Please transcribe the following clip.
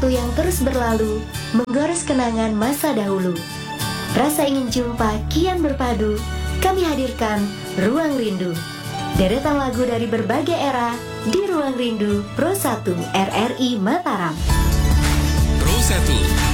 waktu yang terus berlalu, menggores kenangan masa dahulu. Rasa ingin jumpa kian berpadu, kami hadirkan Ruang Rindu. Deretan lagu dari berbagai era di Ruang Rindu Pro 1 RRI Mataram. Pro 1